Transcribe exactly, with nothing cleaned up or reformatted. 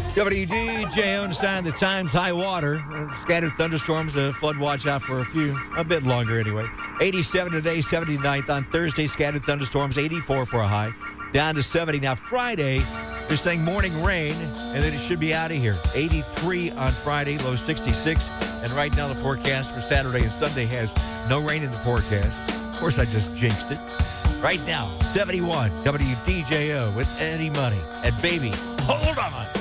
W D J O inside the Times high water. Uh, scattered thunderstorms, a flood watch out for a few, a bit longer anyway. eighty-seven today, seventy-ninth on Thursday. Scattered thunderstorms, eighty-four for a high. Down to seventy. Now Friday, they're saying morning rain, and then it should be out of here. eighty-three on Friday, low sixty-six. And right now the forecast for Saturday and Sunday has no rain in the forecast. Of course, I just jinxed it. Right now, seventy-one, W D J O with Eddie Money. And baby, hold on.